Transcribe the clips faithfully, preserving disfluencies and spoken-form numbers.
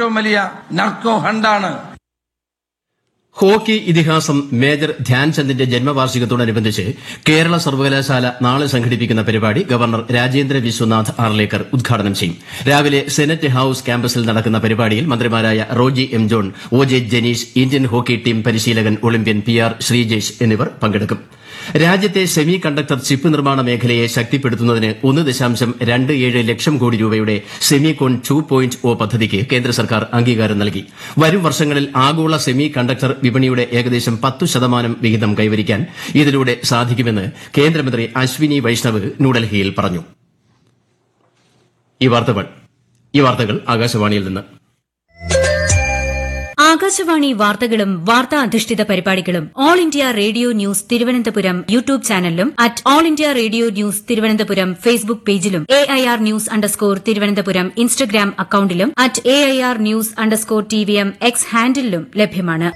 ഏറ്റവും വലിയ narco ഹണ്ടാണ്. Hockey ഇതിഹാസം മേജർ ധ്യാൻചന്ദിന്റെ ജന്മവാർഷികത്തോടനുബന്ധിച്ച് കേരള സർവകലാശാല നാളെ സംഘടിപ്പിക്കുന്ന പരിപാടി ഗവർണർ രാജേന്ദ്ര വിശ്വനാഥ് ആർലേക്കർ ഉദ്ഘാടനം ചെയ്യും. രാവിലെ സെനറ്റ് ഹൌസ് ക്യാമ്പസിൽ നടക്കുന്ന പരിപാടിയിൽ മന്ത്രിമാരായ Roji M John, O J Janeesh, Indian hockey team പരിശീലകൻ ഒളിമ്പ്യൻ പി ആർ ശ്രീജേഷ് എന്നിവർ പങ്കെടുക്കും. രാജ്യത്തെ സെമി കണ്ടക്ടർ ചിപ്പ് നിർമ്മാണ മേഖലയെ ശക്തിപ്പെടുത്തുന്നതിന് ഒന്ന് ദശാംശം രണ്ട് ഏഴ് ലക്ഷം കോടി രൂപയുടെ സെമികോൺ ടു പോയിന്റ് ഒ പദ്ധതിക്ക് കേന്ദ്ര സർക്കാർ അംഗീകാരം നൽകി. വരും വർഷങ്ങളിൽ ആഗോള സെമി കണ്ടക്ടർ വിപണിയുടെ ഏകദേശം പത്തു ശതമാനം വിഹിതം കൈവരിക്കാൻ ഇതിലൂടെ സാധിക്കുമെന്ന് കേന്ദ്രമന്ത്രി അശ്വിനി വൈഷ്ണവ് ന്യൂഡൽഹിയിൽ പറഞ്ഞു. ഈ വാർത്തകൾ ആകാശവാണിയിൽ നിന്ന്. ആകാശവാണി വാർത്തകളും വാർത്താ അധിഷ്ഠിത പരിപാടികളും all India radio news Thiruvananthapuram YouTube ചാനലിലും at all India radio news Thiruvananthapuram Facebook പേജിലും A I R news underscore Thiruvananthapuram Instagram അക്കൌണ്ടിലും at A I R news underscore T V M X ഹാൻഡിലും ലഭ്യമാണ്.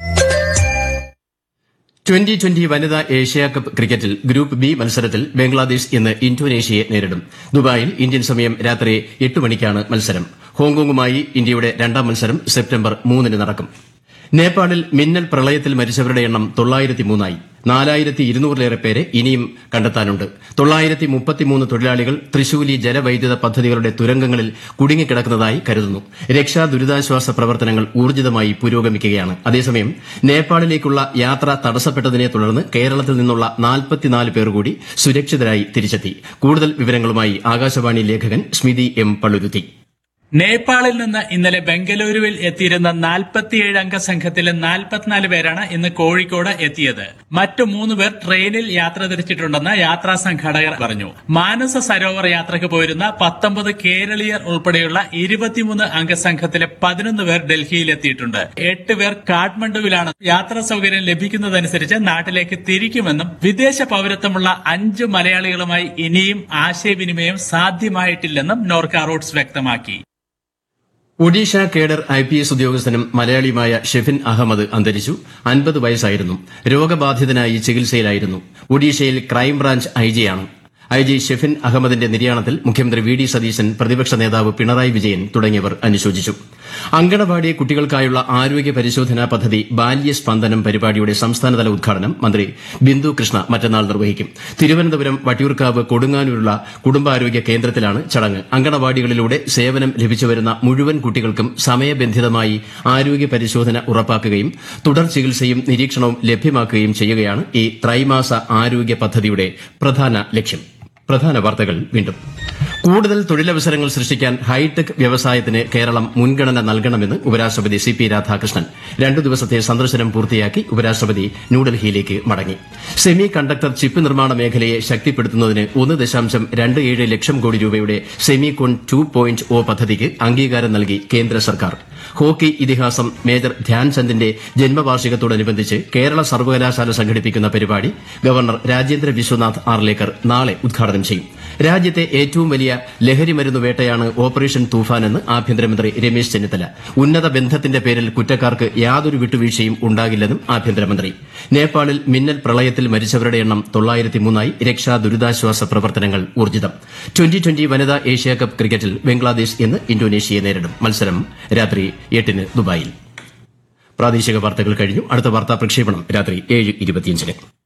ട്വന്റി ട്വന്റി വനിതാ ഏഷ്യാകപ്പ് ക്രിക്കറ്റിൽ ഗ്രൂപ്പ് ബി മത്സരത്തിൽ ബംഗ്ലാദേശ് ഇന്ന് ഇന്തോനേഷ്യയെ നേരിടും. ദുബായിൽ ഇന്ത്യൻ സമയം രാത്രി എട്ട് മണിക്കാണ് മത്സരം. ഹോങ്കോങ്ങുമായി ഇന്ത്യയുടെ രണ്ടാം മത്സരം സെപ്റ്റംബർ മൂന്നിന് നടക്കും. നേപ്പാളിൽ മിന്നൽ പ്രളയത്തിൽ മരിച്ചവരുടെ എണ്ണം തൊള്ളായിരത്തി മൂന്നായി. നാലായിരത്തി ഇരുന്നൂറിലേറെ പേരെ ഇനിയും കണ്ടെത്താനുണ്ട്. തൊള്ളായിരത്തി മുപ്പത്തിമൂന്ന് തൊഴിലാളികൾ തൃശൂലി ജലവൈദ്യുത പദ്ധതികളുടെ തുരങ്കങ്ങളിൽ കുടുങ്ങിക്കിടക്കുന്നതായി കരുതുന്നു. രക്ഷാ ദുരിതാശ്വാസ പ്രവർത്തനങ്ങൾ ഊർജിതമായി പുരോഗമിക്കുകയാണ്. അതേസമയം നേപ്പാളിലേക്കുള്ള യാത്ര തടസ്സപ്പെട്ടതിനെ തുടർന്ന് കേരളത്തിൽ നിന്നുള്ള നാൽപ്പത്തിനാല് പേർ കൂടി സുരക്ഷിതരായി തിരിച്ചെത്തി. കൂടുതൽ വിവരങ്ങളുമായി ആകാശവാണി ലേഖകൻ സ്മിതി എം പള്ളുരുത്തി. നേപ്പാളിൽ നിന്ന് ഇന്നലെ ബംഗളൂരുവിൽ എത്തിയിരുന്ന നാൽപ്പത്തിയേഴ് അംഗ സംഘത്തിലെ നാൽപ്പത്തിനാല് പേരാണ് ഇന്ന് കോഴിക്കോട് എത്തിയത്. മറ്റു മൂന്ന് പേർ ട്രെയിനിൽ യാത്ര തിരിച്ചിട്ടുണ്ടെന്ന് യാത്രാ സംഘാടകർ പറഞ്ഞു. മാനസ സരോവർ യാത്രയ്ക്ക് പോയിരുന്ന പത്തൊമ്പത് കേരളീയർ ഉൾപ്പെടെയുള്ള ഇരുപത്തിമൂന്ന് അംഗ സംഘത്തിലെ പതിനൊന്ന് പേർ ഡൽഹിയിൽ എത്തിയിട്ടുണ്ട്. എട്ട് പേർ കാഠ്മണ്ഡുവിലാണ്. യാത്രാ സൌകര്യം ലഭിക്കുന്നതനുസരിച്ച് നാട്ടിലേക്ക് തിരിക്കുമെന്നും വിദേശ പൌരത്വമുള്ള അഞ്ച് മലയാളികളുമായി ഇനിയും ആശയവിനിമയം സാധ്യമായിട്ടില്ലെന്നും നോർക്ക റൂട്ട്സ് വ്യക്തമാക്കി. Odisha cadre I P S ഉദ്യോഗസ്ഥനും മലയാളിയുമായ Shefin Ahmed അന്തരിച്ചു. അൻപത് വയസ്സായിരുന്നു. രോഗബാധിതനായി ചികിത്സയിലായിരുന്നു. ഒഡീഷയിൽ crime branch I ജിയാണ്. I G Shefin അഹമ്മദിന്റെ നിര്യാണത്തിൽ മുഖ്യമന്ത്രി വി ഡി സതീശൻ, പ്രതിപക്ഷ നേതാവ് പിണറായി വിജയൻ തുടങ്ങിയവർ അനുശോചിച്ചു. അങ്കണവാടി കുട്ടികൾക്കായുള്ള ആരോഗ്യ പരിശോധനാ പദ്ധതി ബാല്യസ്പന്ദനം പരിപാടിയുടെ സംസ്ഥാനതല ഉദ്ഘാടനം മന്ത്രി ബിന്ദു കൃഷ്ണ മറ്റന്നാൾ നിർവഹിക്കും. തിരുവനന്തപുരം വട്ടിയൂർക്കാവ് കൊടുങ്ങാനൂരുള്ള കുടുംബാരോഗ്യ കേന്ദ്രത്തിലാണ് ചടങ്ങ്. അങ്കണവാടികളിലൂടെ സേവനം ലഭിച്ചുവരുന്ന മുഴുവൻ കുട്ടികൾക്കും സമയബന്ധിതമായി ആരോഗ്യ പരിശോധന ഉറപ്പാക്കുകയും തുടർ ചികിത്സയും നിരീക്ഷണവും ലഭ്യമാക്കുകയും ചെയ്യുകയാണ് ഈ ത്രൈമാസ ആരോഗ്യ പദ്ധതിയുടെ പ്രധാന ലക്ഷ്യം. പ്രധാന വാർത്തകൾ വീണ്ടും. കൂടുതൽ തൊഴിലവസരങ്ങൾ സൃഷ്ടിക്കാൻ ഹൈടെക് വ്യവസായത്തിന് കേരളം മുൻഗണന നൽകണമെന്ന് ഉപരാഷ്ട്രപതി സി പി രാധാകൃഷ്ണൻ. രണ്ടു ദിവസത്തെ സന്ദർശനം പൂർത്തിയാക്കി ഉപരാഷ്ട്രപതി ന്യൂഡൽഹിയിലേക്ക് മടങ്ങി. സെമി കണ്ടക്ടർ ചിപ്പ് നിർമ്മാണ മേഖലയെ ശക്തിപ്പെടുത്തുന്നതിന് ഒന്ന് ദശാംശം രണ്ട് ഏഴ് ലക്ഷം കോടി രൂപയുടെ സെമികോൺ ടു പോയിന്റ് ഒ പദ്ധതിക്ക് അംഗീകാരം നൽകി കേന്ദ്ര സർക്കാർ. ഹോക്കി ഇതിഹാസം മേജർ ധ്യാൻചന്ദിന്റെ ജന്മവാർഷികത്തോടനുബന്ധിച്ച് കേരള സർവകലാശാല സംഘടിപ്പിക്കുന്ന പരിപാടി ഗവർണർ രാജേന്ദ്ര വിശ്വനാഥ് ആർലേക്കർ നാളെ ഉദ്ഘാടനം ചെയ്യും. രാജ്യത്തെ ഏറ്റവും വലിയ ലഹരിമരുന്ന് വേട്ടയാണ് ഓപ്പറേഷൻ തൂഫാനെന്ന് ആഭ്യന്തരമന്ത്രി രമേശ് ചെന്നിത്തല. ഉന്നത ബന്ധത്തിന്റെ പേരിൽ കുറ്റക്കാർക്ക് യാതൊരു വിട്ടുവീഴ്ചയും ഉണ്ടാകില്ലെന്നും ആഭ്യന്തരമന്ത്രി. നേപ്പാളിൽ മിന്നൽ പ്രളയത്തിൽ മരിച്ചവരുടെ എണ്ണം തൊള്ളായിരത്തി മൂന്നായി. രക്ഷാ ദുരിതാശ്വാസ പ്രവർത്തനങ്ങൾ ഊർജിതം. ട്വന്റി ട്വന്റി വനിതാ ഏഷ്യാകപ്പ് ക്രിക്കറ്റിൽ ബംഗ്ലാദേശ് ഇന്ന് ഇന്തോനേഷ്യയെ നേരിടും. മത്സരം രാത്രി എട്ടിന് ദുബായിൽ. പ്രാദേശിക വാർത്തകൾ കഴിഞ്ഞു. അടുത്ത വാർത്താ പ്രക്ഷേപണം രാത്രി ഏഴ് ഇരുപത്തിയഞ്ചിന്.